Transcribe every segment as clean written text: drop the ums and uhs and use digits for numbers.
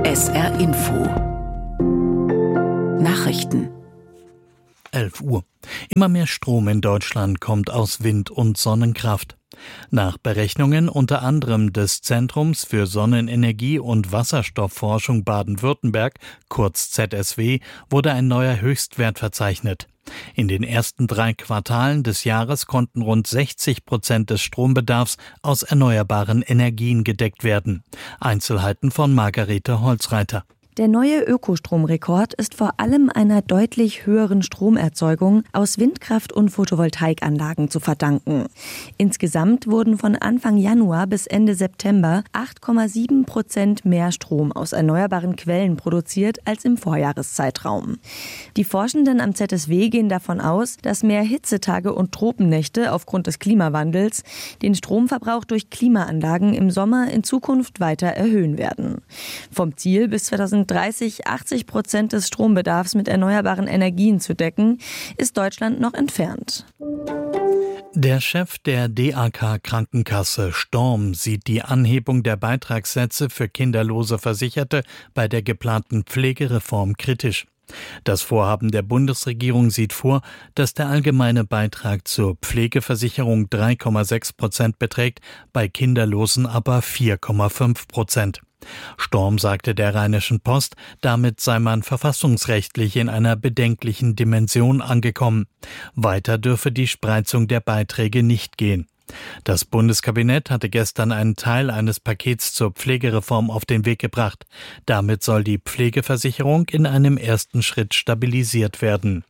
SR Info Nachrichten 11 Uhr. Immer mehr Strom in Deutschland kommt aus Wind- und Sonnenkraft. Nach Berechnungen unter anderem des Zentrums für Sonnenenergie und Wasserstoffforschung Baden-Württemberg, kurz ZSW, wurde ein neuer Höchstwert verzeichnet. In den ersten 3 Quartalen des Jahres konnten rund 60% des Strombedarfs aus erneuerbaren Energien gedeckt werden. Einzelheiten von Margarete Holzreiter. Der neue Ökostromrekord ist vor allem einer deutlich höheren Stromerzeugung aus Windkraft- und Photovoltaikanlagen zu verdanken. Insgesamt wurden von Anfang Januar bis Ende September 8,7% mehr Strom aus erneuerbaren Quellen produziert als im Vorjahreszeitraum. Die Forschenden am ZSW gehen davon aus, dass mehr Hitzetage und Tropennächte aufgrund des Klimawandels den Stromverbrauch durch Klimaanlagen im Sommer in Zukunft weiter erhöhen werden. Vom Ziel bis 2030 80% des Strombedarfs mit erneuerbaren Energien zu decken, ist Deutschland noch entfernt. Der Chef der DAK Krankenkasse Storm sieht die Anhebung der Beitragssätze für kinderlose Versicherte bei der geplanten Pflegereform kritisch. Das Vorhaben der Bundesregierung sieht vor, dass der allgemeine Beitrag zur Pflegeversicherung 3,6% beträgt, bei Kinderlosen aber 4,5%. Storm sagte der Rheinischen Post, damit sei man verfassungsrechtlich in einer bedenklichen Dimension angekommen. Weiter dürfe die Spreizung der Beiträge nicht gehen. Das Bundeskabinett hatte gestern einen Teil eines Pakets zur Pflegereform auf den Weg gebracht. Damit soll die Pflegeversicherung in einem ersten Schritt stabilisiert werden.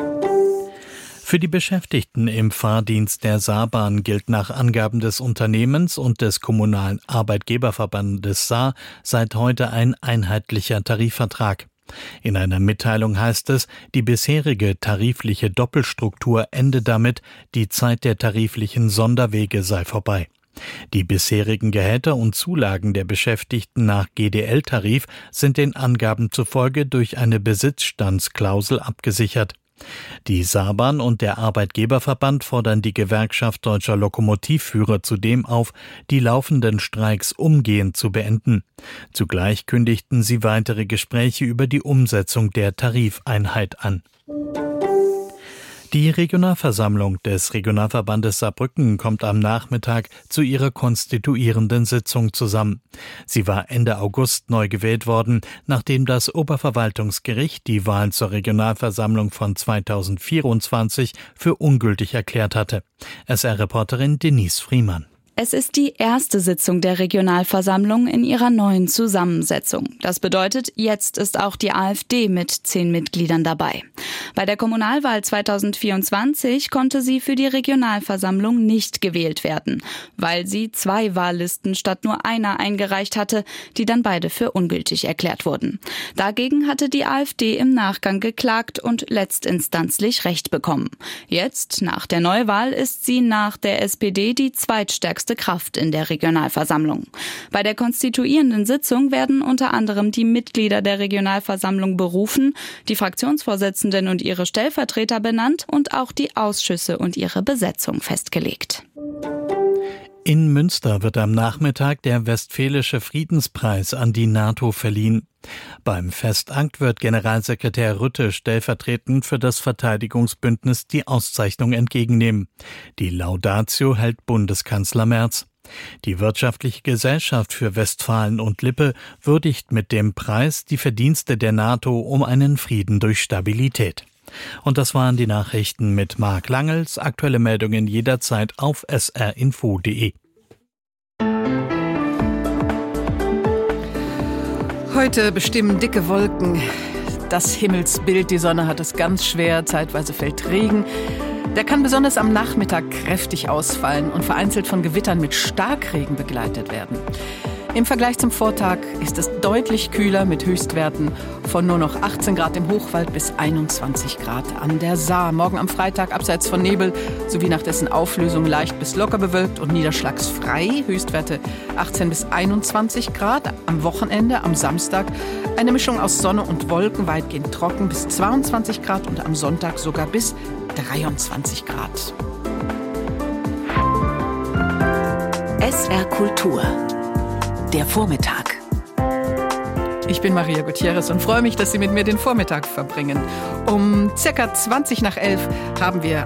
Für die Beschäftigten im Fahrdienst der Saarbahn gilt nach Angaben des Unternehmens und des Kommunalen Arbeitgeberverbandes Saar seit heute ein einheitlicher Tarifvertrag. In einer Mitteilung heißt es, die bisherige tarifliche Doppelstruktur ende damit, die Zeit der tariflichen Sonderwege sei vorbei. Die bisherigen Gehälter und Zulagen der Beschäftigten nach GDL-Tarif sind den Angaben zufolge durch eine Besitzstandsklausel abgesichert. Die Saarbahn und der Arbeitgeberverband fordern die Gewerkschaft Deutscher Lokomotivführer zudem auf, die laufenden Streiks umgehend zu beenden. Zugleich kündigten sie weitere Gespräche über die Umsetzung der Tarifeinheit an. Die Regionalversammlung des Regionalverbandes Saarbrücken kommt am Nachmittag zu ihrer konstituierenden Sitzung zusammen. Sie war Ende August neu gewählt worden, nachdem das Oberverwaltungsgericht die Wahl zur Regionalversammlung von 2024 für ungültig erklärt hatte. SR-Reporterin Denise Friemann. Es ist die erste Sitzung der Regionalversammlung in ihrer neuen Zusammensetzung. Das bedeutet, jetzt ist auch die AfD mit 10 Mitgliedern dabei. Bei der Kommunalwahl 2024 konnte sie für die Regionalversammlung nicht gewählt werden, weil sie 2 Wahllisten statt nur einer eingereicht hatte, die dann beide für ungültig erklärt wurden. Dagegen hatte die AfD im Nachgang geklagt und letztinstanzlich Recht bekommen. Jetzt, nach der Neuwahl, ist sie nach der SPD die zweitstärkste Kraft in der Regionalversammlung. Bei der konstituierenden Sitzung werden unter anderem die Mitglieder der Regionalversammlung berufen, die Fraktionsvorsitzenden und ihre Stellvertreter benannt und auch die Ausschüsse und ihre Besetzung festgelegt. In Münster wird am Nachmittag der Westfälische Friedenspreis an die NATO verliehen. Beim Festakt wird Generalsekretär Rutte stellvertretend für das Verteidigungsbündnis die Auszeichnung entgegennehmen. Die Laudatio hält Bundeskanzler Merz. Die Wirtschaftliche Gesellschaft für Westfalen und Lippe würdigt mit dem Preis die Verdienste der NATO um einen Frieden durch Stabilität. Und das waren die Nachrichten mit Marc Langels. Aktuelle Meldungen jederzeit auf srinfo.de. Heute bestimmen dicke Wolken das Himmelsbild. Die Sonne hat es ganz schwer, zeitweise fällt Regen. Der kann besonders am Nachmittag kräftig ausfallen und vereinzelt von Gewittern mit Starkregen begleitet werden. Im Vergleich zum Vortag ist es deutlich kühler mit Höchstwerten von nur noch 18 Grad im Hochwald bis 21 Grad an der Saar. Morgen am Freitag abseits von Nebel sowie nach dessen Auflösung leicht bis locker bewölkt und niederschlagsfrei. Höchstwerte 18 bis 21 Grad. Am Wochenende, am Samstag, eine Mischung aus Sonne und Wolken, weitgehend trocken bis 22 Grad und am Sonntag sogar bis 23 Grad. SR Kultur. Der Vormittag. Ich bin Maria Gutierrez und freue mich, dass Sie mit mir den Vormittag verbringen. Um circa 20 nach 11 haben wir